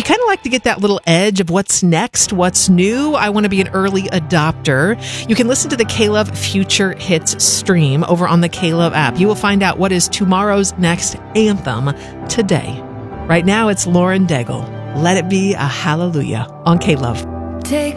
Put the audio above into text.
you kind of like to get that little edge of what's next, what's new, I want to be an early adopter, you can listen to the K-Love Future Hits stream over on the K-Love app. You will find out what is tomorrow's next anthem today. Right now, it's Lauren Daigle. Let It Be a Hallelujah on K-Love. Take